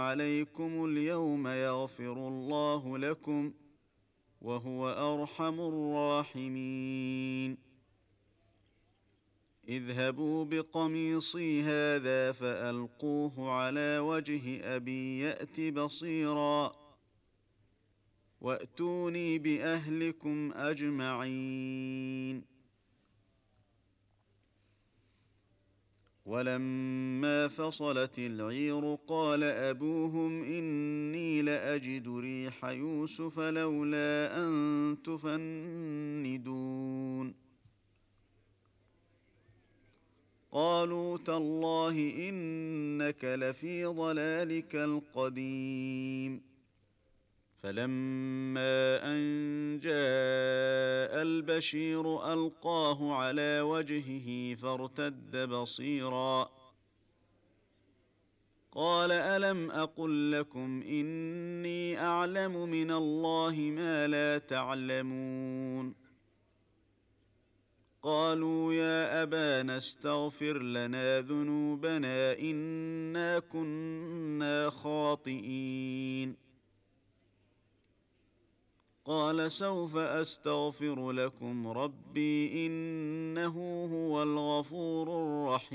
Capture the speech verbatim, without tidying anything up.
عليكم اليوم يغفر الله لكم وهو أرحم الراحمين. اذهبوا بقميصي هذا فألقوه على وجه أبي يأت بصيرا وأتوني بأهلكم أجمعين. ولما فصلت العير قال أبوهم إني لأجد ريح يوسف لولا أن تفندون. قالوا تالله إنك لفي ضلالك القديم. فلما أن جاء البشير ألقاه على وجهه فارتد بصيرا قال ألم أقل لكم إني أعلم من الله ما لا تعلمون. قالوا يا أبانا استغفر لنا ذنوبنا إنا كنا خاطئين. قال سوف أستغفر لكم ربي إنه هو الغفور الرحيم.